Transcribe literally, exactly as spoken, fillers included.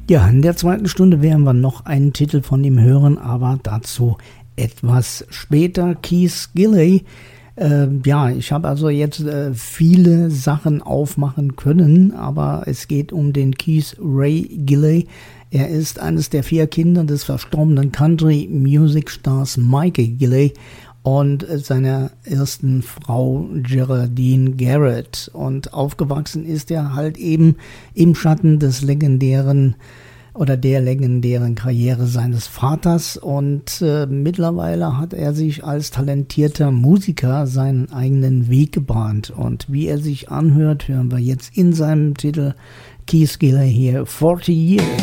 Ja, in der zweiten Stunde werden wir noch einen Titel von ihm hören, aber dazu etwas später. Keith Gilley. Äh, ja, ich habe also jetzt äh, viele Sachen aufmachen können, aber es geht um den Keith Ray Gilley. Er ist eines der vier Kinder des verstorbenen Country-Music-Stars Michael Gilley und seiner ersten Frau Geraldine Garrett. Und aufgewachsen ist er halt eben im Schatten des legendären oder der legendären Karriere seines Vaters. Und äh, mittlerweile hat er sich als talentierter Musiker seinen eigenen Weg gebahnt. Und wie er sich anhört, hören wir jetzt in seinem Titel Keith Gilley hier, forty years.